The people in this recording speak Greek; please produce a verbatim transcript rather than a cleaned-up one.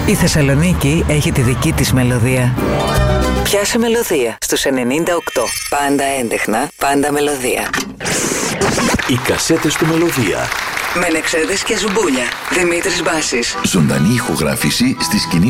Η Θεσσαλονίκη έχει τη δική της μελωδία. Πιάσε μελωδία στους ενενήντα οκτώ. Πάντα έντεχνα, πάντα μελωδία. Οι κασέτες του Μελωδία. Μενεξέδες και Ζουμπούλια. Δημήτρης Μπάσης. Ζωντανή ηχογράφηση στη σκηνή